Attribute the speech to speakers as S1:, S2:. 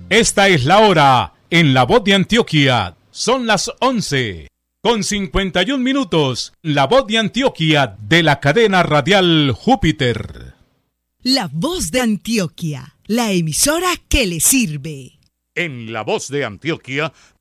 S1: Esta es la hora en La Voz de Antioquia. Son las 11:51. La Voz de Antioquia de la cadena radial Júpiter.
S2: La Voz de Antioquia, la emisora que le sirve.
S3: En La Voz de Antioquia